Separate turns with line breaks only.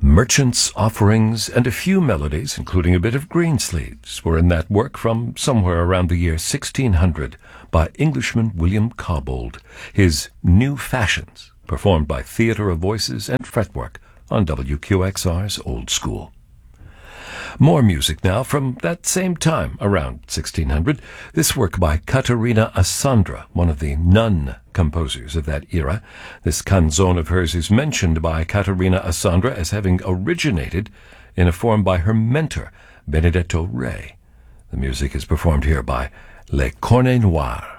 Merchants' Offerings and a few melodies, including a bit of Greensleeves, were in that work from somewhere around the year 1600 by Englishman William Cobbold, his New Fashions, performed by Theatre of Voices and Fretwork on WQXR's Old School. More music now from that same time, around 1600. This work by Caterina Assandra, one of the nun composers of that era. This canzone of hers is mentioned by Caterina Assandra as having originated in a form by her mentor, Benedetto Re. The music is performed here by Les Cornets Noirs.